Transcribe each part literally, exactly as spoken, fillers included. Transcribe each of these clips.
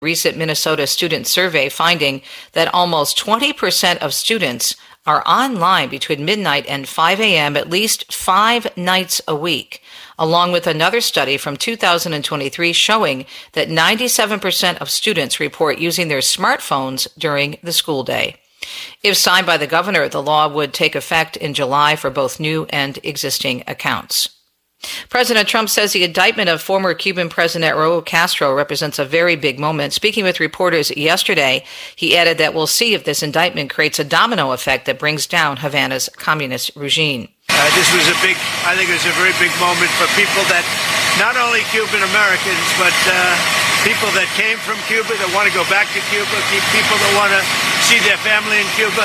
recent Minnesota student survey finding that almost twenty percent of students are online between midnight and five a.m. at least five nights a week, along with another study from two thousand twenty-three showing that ninety-seven percent of students report using their smartphones during the school day. If signed by the governor, the law would take effect in July for both new and existing accounts. President Trump says the indictment of former Cuban President Raul Castro represents a very big moment. Speaking with reporters yesterday, he added that we'll see if this indictment creates a domino effect that brings down Havana's communist regime. Uh, this was a big, I think it was a very big moment for people that, not only Cuban Americans, but uh, people that came from Cuba, that want to go back to Cuba, people that want to see their family in Cuba.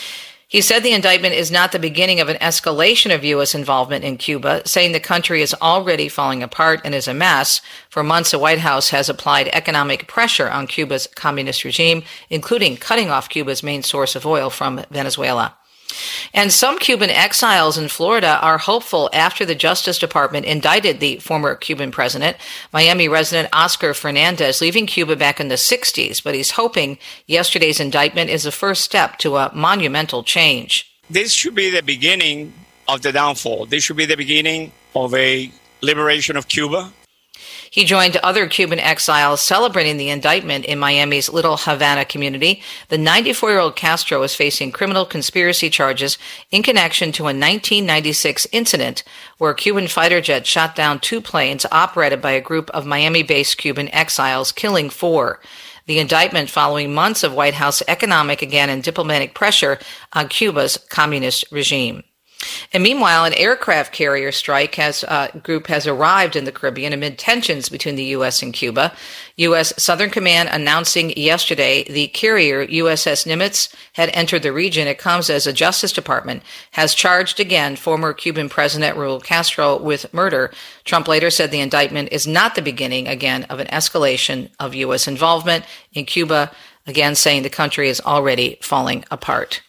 He said the indictment is not the beginning of an escalation of U S involvement in Cuba, saying the country is already falling apart and is a mess. For months, the White House has applied economic pressure on Cuba's communist regime, including cutting off Cuba's main source of oil from Venezuela. And some Cuban exiles in Florida are hopeful after the Justice Department indicted the former Cuban president, Miami resident Oscar Fernandez, leaving Cuba back in the sixties. But he's hoping yesterday's indictment is the first step to a monumental change. This should be the beginning of the downfall. This should be the beginning of a liberation of Cuba. He joined other Cuban exiles celebrating the indictment in Miami's Little Havana community. The ninety-four-year-old Castro is facing criminal conspiracy charges in connection to a nineteen ninety-six incident where a Cuban fighter jet shot down two planes operated by a group of Miami-based Cuban exiles, killing four. The indictment following months of White House economic, again, and diplomatic pressure on Cuba's communist regime. And meanwhile, an aircraft carrier strike has uh, group has arrived in the Caribbean amid tensions between the U S and Cuba. U S Southern Command announcing yesterday the carrier U S S Nimitz had entered the region. It comes as the Justice Department has charged again former Cuban President Raul Castro with murder. Trump later said the indictment is not the beginning, again, of an escalation of U S involvement in Cuba, again saying the country is already falling apart.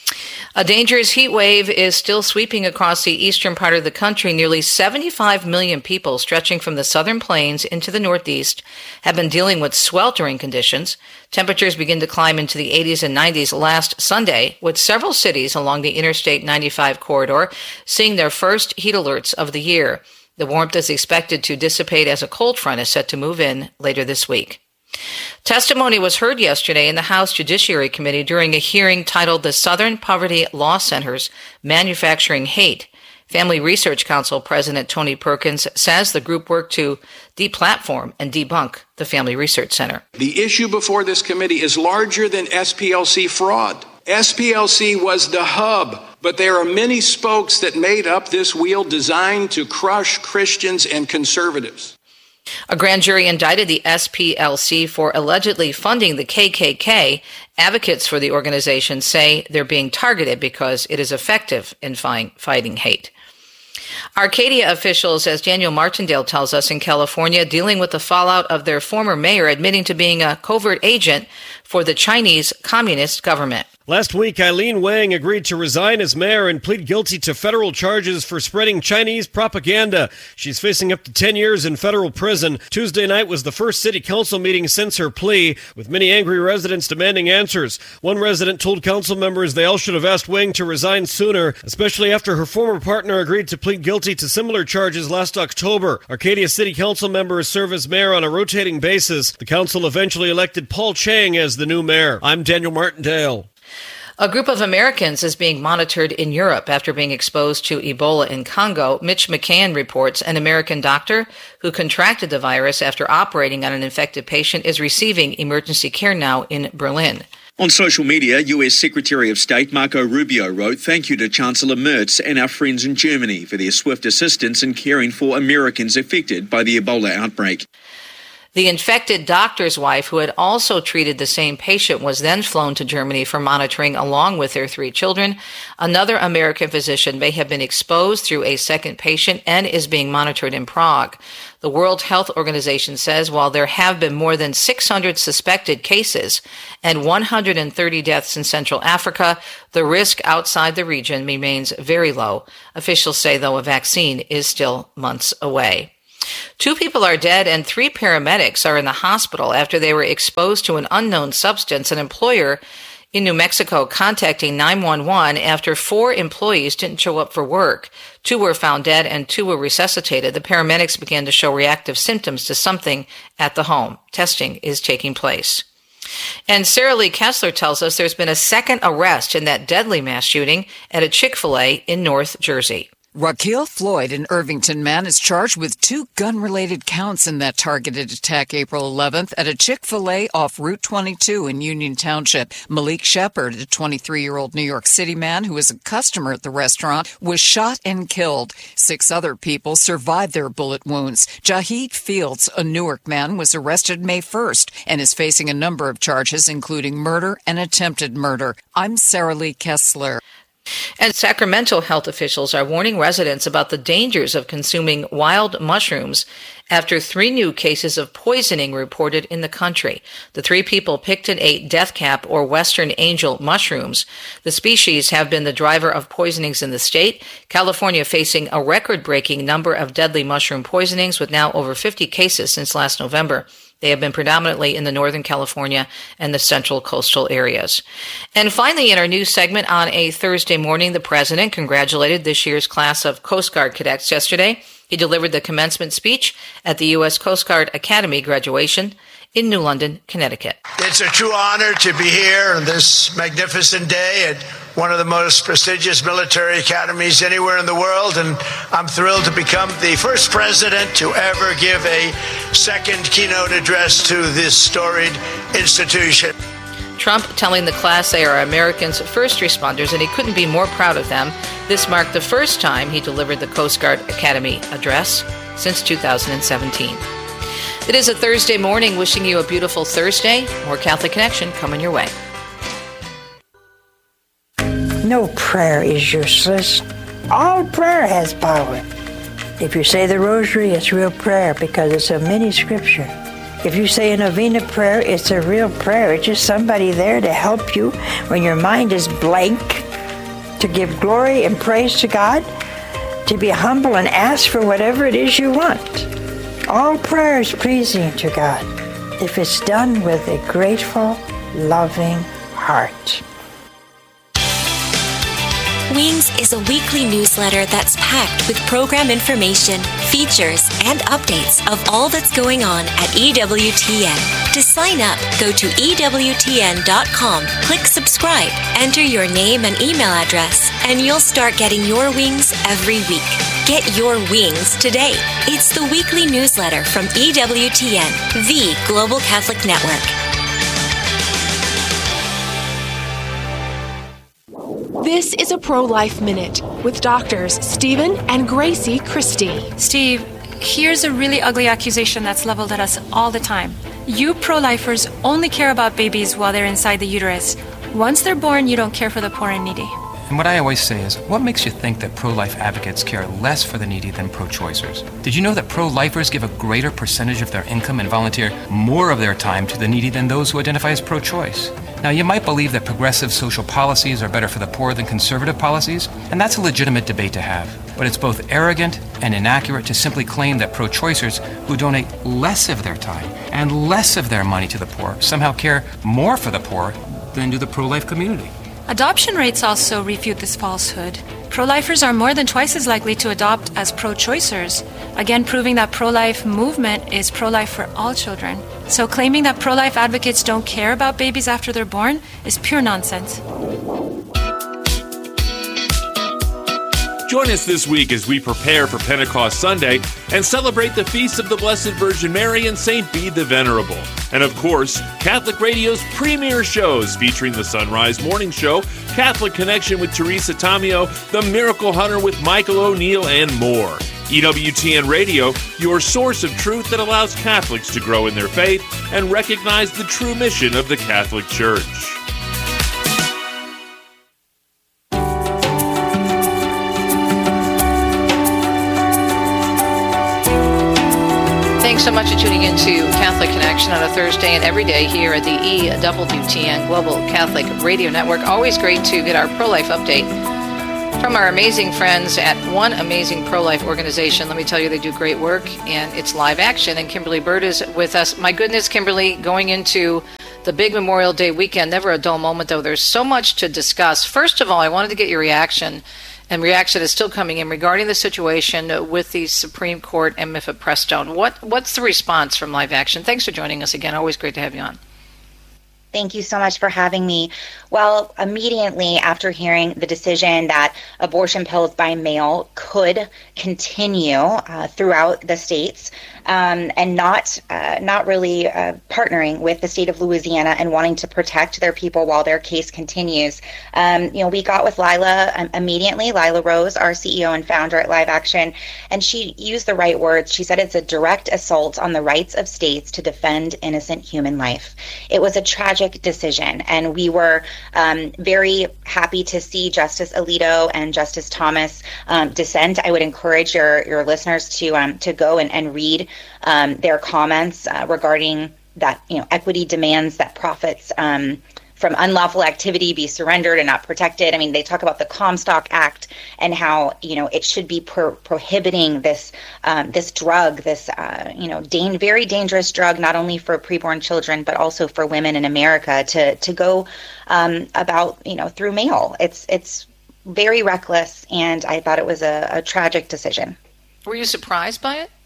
A dangerous heat wave is still sweeping across the eastern part of the country. Nearly seventy-five million people stretching from the southern plains into the northeast have been dealing with sweltering conditions. Temperatures begin to climb into the eighties and nineties last Sunday, with several cities along the Interstate ninety-five corridor seeing their first heat alerts of the year. The warmth is expected to dissipate as a cold front is set to move in later this week. Testimony was heard yesterday in the House Judiciary Committee during a hearing titled The Southern Poverty Law Center's Manufacturing Hate. Family Research Council President Tony Perkins says the group worked to deplatform and debunk the Family Research Center. The issue before this committee is larger than S P L C fraud. S P L C was the hub, but there are many spokes that made up this wheel designed to crush Christians and conservatives. A grand jury indicted the S P L C for allegedly funding the K K K. Advocates for the organization say they're being targeted because it is effective in fi- fighting hate. Arcadia officials, as Daniel Martindale tells us in California, dealing with the fallout of their former mayor admitting to being a covert agent for the Chinese Communist government. Last week, Eileen Wang agreed to resign as mayor and plead guilty to federal charges for spreading Chinese propaganda. She's facing up to ten years in federal prison. Tuesday night was the first city council meeting since her plea, with many angry residents demanding answers. One resident told council members they all should have asked Wang to resign sooner, especially after her former partner agreed to plead guilty to similar charges last October. Arcadia city council members serve as mayor on a rotating basis. The council eventually elected Paul Chang as the new mayor. I'm Daniel Martindale. A group of Americans is being monitored in Europe after being exposed to Ebola in Congo. Mitch McCann reports an American doctor who contracted the virus after operating on an infected patient is receiving emergency care now in Berlin. On social media, U S Secretary of State Marco Rubio wrote, "Thank you to Chancellor Merz and our friends in Germany for their swift assistance in caring for Americans affected by the Ebola outbreak." The infected doctor's wife, who had also treated the same patient, was then flown to Germany for monitoring along with their three children. Another American physician may have been exposed through a second patient and is being monitored in Prague. The World Health Organization says while there have been more than six hundred suspected cases and one hundred thirty deaths in Central Africa, the risk outside the region remains very low. Officials say, though, a vaccine is still months away. Two people are dead and three paramedics are in the hospital after they were exposed to an unknown substance. An employer in New Mexico contacting nine one one after four employees didn't show up for work. Two were found dead and two were resuscitated. The paramedics began to show reactive symptoms to something at the home. Testing is taking place. And Sarah Lee Kessler tells us there's been a second arrest in that deadly mass shooting at a Chick-fil-A in North Jersey. Raquel Floyd, an Irvington man, is charged with two gun-related counts in that targeted attack April eleventh at a Chick-fil-A off Route twenty-two in Union Township. Malik Shepard, a twenty-three-year-old New York City man who was a customer at the restaurant, was shot and killed. Six other people survived their bullet wounds. Jahid Fields, a Newark man, was arrested May first and is facing a number of charges, including murder and attempted murder. I'm Sarah Lee Kessler. And Sacramento health officials are warning residents about the dangers of consuming wild mushrooms after three new cases of poisoning reported in the country. The three people picked and ate death cap or Western angel mushrooms. The species have been the driver of poisonings in the state. California facing a record-breaking number of deadly mushroom poisonings with now over fifty cases since last November. They have been predominantly in the Northern California and the central coastal areas. And finally, in our news segment on a Thursday morning, the president congratulated this year's class of Coast Guard cadets yesterday. He delivered the commencement speech at the U S Coast Guard Academy graduation in New London, Connecticut. It's a true honor to be here on this magnificent day at one of the most prestigious military academies anywhere in the world, and I'm thrilled to become the first president to ever give a second keynote address to this storied institution. Trump telling the class they are Americans' first responders, and he couldn't be more proud of them. This marked the first time he delivered the Coast Guard Academy address since two thousand seventeen. It is a Thursday morning, wishing you a beautiful Thursday. More Catholic Connection coming your way. No prayer is useless. All prayer has power. If you say the rosary, it's real prayer because it's a mini scripture. If you say a novena prayer, it's a real prayer. It's just somebody there to help you when your mind is blank, to give glory and praise to God, to be humble and ask for whatever it is you want. All prayer is pleasing to God if it's done with a grateful, loving heart. Wings is a weekly newsletter that's packed with program information, features, and updates of all that's going on at E W T N. To sign up, go to E W T N dot com, click subscribe, enter your name and email address, and you'll start getting your wings every week. Get your wings today. It's the weekly newsletter from E W T N, the Global Catholic Network. This is a Pro-Life Minute with doctors Stephen and Gracie Christie. Steve, here's a really ugly accusation that's leveled at us all the time. You pro-lifers only care about babies while they're inside the uterus. Once they're born, you don't care for the poor and needy. And what I always say is, what makes you think that pro-life advocates care less for the needy than pro-choicers? Did you know that pro-lifers give a greater percentage of their income and volunteer more of their time to the needy than those who identify as pro-choice? Now, you might believe that progressive social policies are better for the poor than conservative policies, and that's a legitimate debate to have. But it's both arrogant and inaccurate to simply claim that pro-choicers who donate less of their time and less of their money to the poor somehow care more for the poor than do the pro-life community. Adoption rates also refute this falsehood. Pro-lifers are more than twice as likely to adopt as pro-choicers, again proving that pro-life movement is pro-life for all children. So claiming that pro-life advocates don't care about babies after they're born is pure nonsense. Join us this week as we prepare for Pentecost Sunday and celebrate the feasts of the Blessed Virgin Mary and Saint Bede the Venerable. And of course, Catholic Radio's premier shows featuring the Sunrise Morning Show, Catholic Connection with Teresa Tamio, The Miracle Hunter with Michael O'Neill, and more. E W T N Radio, your source of truth that allows Catholics to grow in their faith and recognize the true mission of the Catholic Church. Thanks so much for tuning into Catholic Connection on a Thursday and every day here at the E W T N Global Catholic Radio Network. Always great to get our pro-life update from From our amazing friends at one amazing pro-life organization, let me tell you, they do great work, and it's Live Action, and Kimberly Bird is with us. My goodness, Kimberly, going into the big Memorial Day weekend, never a dull moment, though. There's so much to discuss. First of all, I wanted to get your reaction, and reaction is still coming in, regarding the situation with the Supreme Court and mifepristone. What, what's the response from Live Action? Thanks for joining us again. Always great to have you on. Thank you so much for having me. Well, immediately after hearing the decision that abortion pills by mail could continue uh, throughout the states, um, and not uh, not really uh, partnering with the state of Louisiana and wanting to protect their people while their case continues, um, you know, we got with Lila um, immediately. Lila Rose, our C E O and founder at Live Action, and she used the right words. She said it's a direct assault on the rights of states to defend innocent human life. It was a tragic decision, and we were um, very happy to see Justice Alito and Justice Thomas um, dissent. I would encourage your your listeners to um, to go and, and read um, their comments uh, regarding that. You know, equity demands that profits um, from unlawful activity be surrendered and not protected. I mean, they talk about the Comstock Act and how, you know, it should be pro- prohibiting this um, this drug, this, uh, you know, dan- very dangerous drug, not only for preborn children, but also for women in America to to go um, about, you know, through mail. It's, it's very reckless, and I thought it was a, a tragic decision. Were you surprised by it?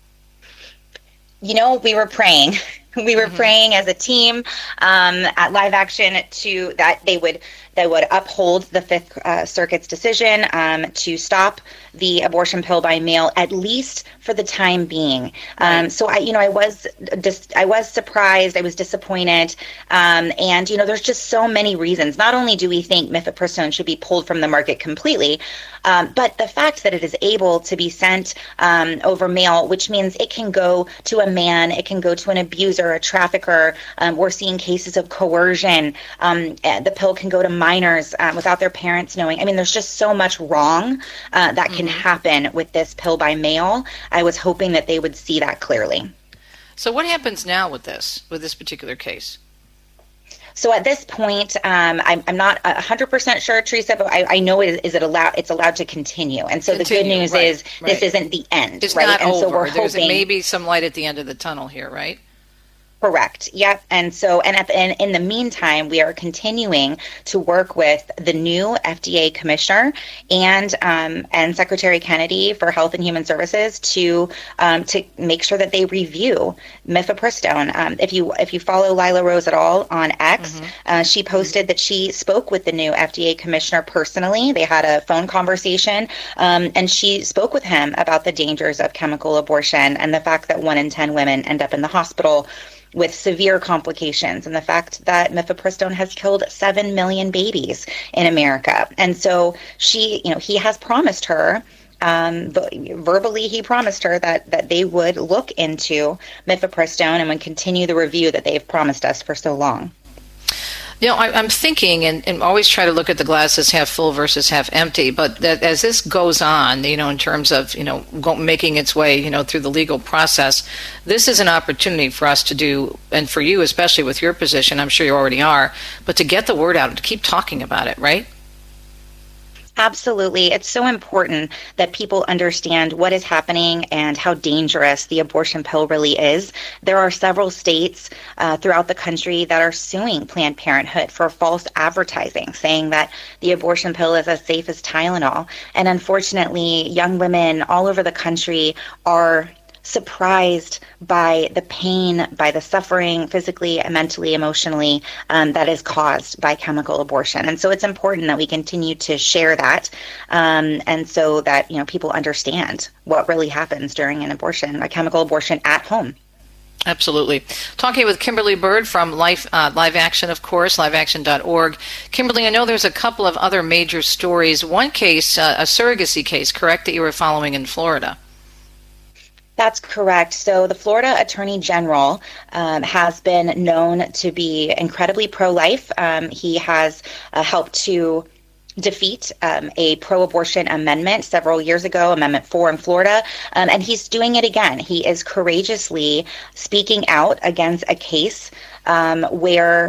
You know, we were praying. We were mm-hmm. praying as a team um, at Live Action to that they would they would uphold the Fifth uh, Circuit's decision um, to stop the abortion pill by mail, at least for the time being. Right. Um, so I, you know, I was just I was surprised. I was disappointed, um, and you know, there's just so many reasons. Not only do we think mifepristone should be pulled from the market completely, um, but the fact that it is able to be sent um, over mail, which means it can go to a man, it can go to an abuser, a trafficker. Um, we're seeing cases of coercion. Um, the pill can go to minors um, without their parents knowing. I mean, there's just so much wrong uh, that can mm-hmm. happen with this pill by mail. I was hoping that they would see that clearly. So what happens now with this, with this particular case? So at this point, um, I'm, I'm not one hundred percent sure, Teresa, but I, I know it is, is it allowed, it's allowed to continue. And so continue, the good news right, is right. this isn't the end. It's right? not and over. So we're There's hoping, maybe some light at the end of the tunnel here, right? Correct. Yep. And so, and, at the, and in the meantime, we are continuing to work with the new F D A commissioner and um, and Secretary Kennedy for Health and Human Services to um, to make sure that they review mifepristone. Um, if you if you follow Lila Rose at all on X, mm-hmm. uh, she posted that she spoke with the new F D A commissioner personally. They had a phone conversation, um, and she spoke with him about the dangers of chemical abortion and the fact that one in ten women end up in the hospital with severe complications, and the fact that mifepristone has killed seven million babies in America. And so she, you know, he has promised her, um, verbally he promised her that, that they would look into mifepristone and would continue the review that they've promised us for so long. You know, I, I'm thinking, and, and always try to look at the glasses half full versus half empty, but that as this goes on, you know, in terms of, you know, go, making its way, you know, through the legal process, this is an opportunity for us to do, and for you, especially with your position, I'm sure you already are, but to get the word out and to keep talking about it, right? Absolutely. It's so important that people understand what is happening and how dangerous the abortion pill really is. There are several states uh, throughout the country that are suing Planned Parenthood for false advertising, saying that the abortion pill is as safe as Tylenol. And unfortunately, young women all over the country are surprised by the pain, by the suffering, physically, mentally, emotionally, um, that is caused by chemical abortion. And so it's important that we continue to share that, um, and so that, you know, people understand what really happens during an abortion, a chemical abortion at home. Absolutely. Talking with Kimberly Bird from Life, uh, Live Action, of course, live action dot org. Kimberly, I know there's a couple of other major stories. One case, uh, a surrogacy case, correct, that you were following in Florida? That's correct. So the Florida Attorney General um, has been known to be incredibly pro-life. Um, he has uh, helped to defeat um, a pro-abortion amendment several years ago, Amendment four in Florida, um, and he's doing it again. He is courageously speaking out against a case um, where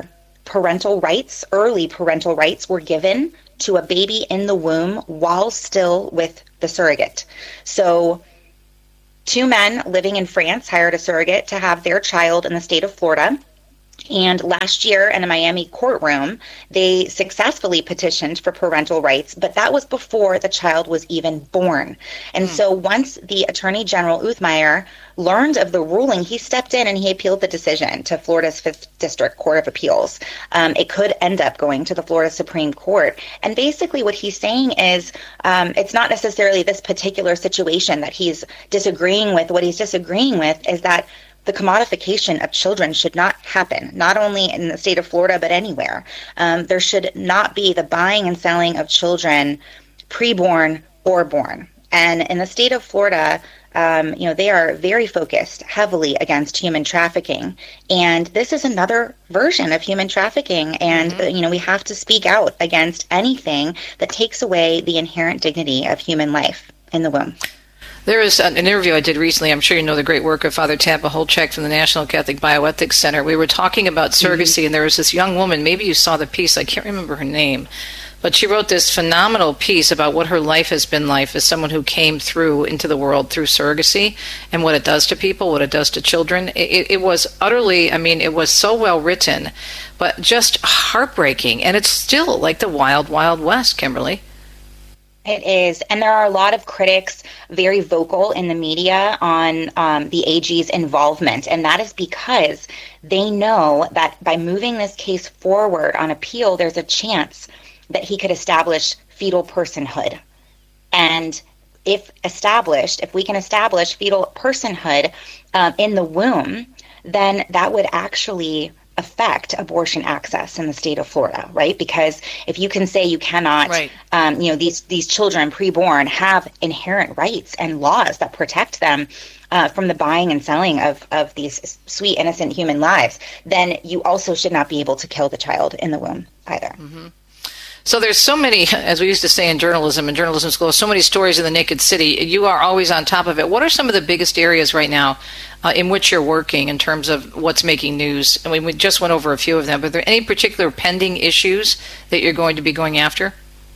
parental rights, early parental rights, were given to a baby in the womb while still with the surrogate. So two men living in France hired a surrogate to have their child in the state of Florida. And last year in a Miami courtroom, they successfully petitioned for parental rights, but that was before the child was even born. And mm. so once the Attorney General Uthmeier learned of the ruling, he stepped in and he appealed the decision to Florida's Fifth District Court of Appeals. Um, it could end up going to the Florida Supreme Court. And basically what he's saying is um, it's not necessarily this particular situation that he's disagreeing with. What he's disagreeing with is that the commodification of children should not happen, not only in the state of Florida, but anywhere. Um, there should not be the buying and selling of children preborn or born. And in the state of Florida, um, you know, they are very focused heavily against human trafficking. And this is another version of human trafficking. And, mm-hmm. you know, we have to speak out against anything that takes away the inherent dignity of human life in the womb. There is an interview I did recently. I'm sure you know the great work of Father Tampa Holchek from the National Catholic Bioethics Center. We were talking about surrogacy, mm-hmm. and there was this young woman, maybe you saw the piece, I can't remember her name, but she wrote this phenomenal piece about what her life has been like as someone who came through into the world through surrogacy and what it does to people, what it does to children. It, it was utterly, I mean, it was so well written, but just heartbreaking. And it's still like the wild, wild west, Kimberly. It is. And there are a lot of critics very vocal in the media on um, the A G's involvement. And that is because they know that by moving this case forward on appeal, there's a chance that he could establish fetal personhood. And if established, if we can establish fetal personhood um, in the womb, then that would actually affect abortion access in the state of Florida, right? Because if you can say you cannot, right. um, you know, these these children preborn have inherent rights and laws that protect them uh, from the buying and selling of, of these sweet, innocent human lives, then you also should not be able to kill the child in the womb either. Mm-hmm. So there's so many, as we used to say in journalism, in journalism school, so many stories in the naked city. You are always on top of it. What are some of the biggest areas right now uh, in which you're working in terms of what's making news? I mean, we just went over a few of them, but are there any particular pending issues that you're going to be going after?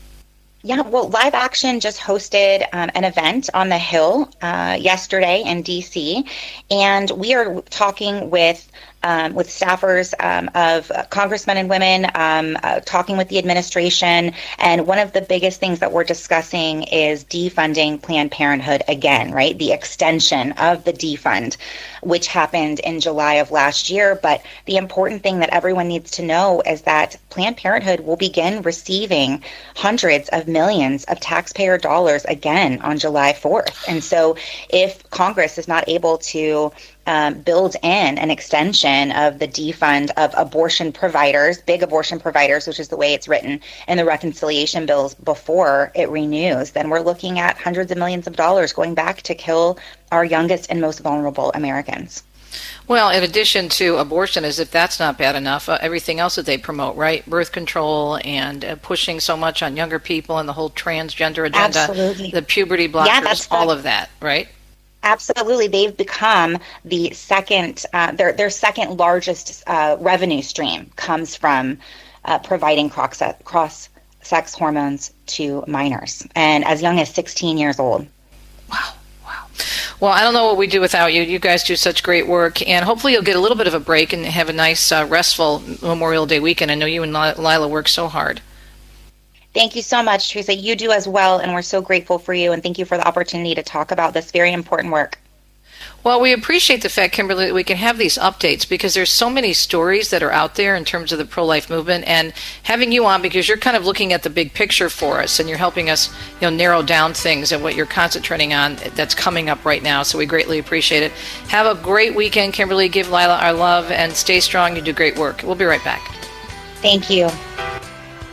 Yeah, well, Live Action just hosted um, an event on the Hill uh, yesterday in D C, and we are talking with Um, with staffers um, of uh, congressmen and women, um, uh, talking with the administration. And one of the biggest things that we're discussing is defunding Planned Parenthood again, right? The extension of the defund, which happened in July of last year. But the important thing that everyone needs to know is that Planned Parenthood will begin receiving hundreds of millions of taxpayer dollars again on July fourth. And so if Congress is not able to Um, build in an extension of the defund of abortion providers, big abortion providers, which is the way it's written in the reconciliation bills before it renews, then we're looking at hundreds of millions of dollars going back to kill our youngest and most vulnerable Americans. Well, in addition to abortion, as if that's not bad enough, uh, everything else that they promote, right? Birth control and uh, pushing so much on younger people and the whole transgender agenda, Absolutely. The puberty blockers, yeah, that's all the- of that, right? Absolutely. They've become the second, uh, their, their second largest uh, revenue stream comes from uh, providing cross, cross-sex hormones to minors, and as young as sixteen years old. Wow. Wow. Well, I don't know what we do without you. You guys do such great work, and hopefully you'll get a little bit of a break and have a nice, uh, restful Memorial Day weekend. I know you and Lila work so hard. Thank you so much, Teresa. You do as well, and we're so grateful for you, and thank you for the opportunity to talk about this very important work. Well, we appreciate the fact, Kimberly, that we can have these updates because there's so many stories that are out there in terms of the pro-life movement, and having you on because you're kind of looking at the big picture for us, and you're helping us, you know, narrow down things and what you're concentrating on that's coming up right now, so we greatly appreciate it. Have a great weekend, Kimberly. Give Lila our love, and stay strong. You do great work. We'll be right back. Thank you.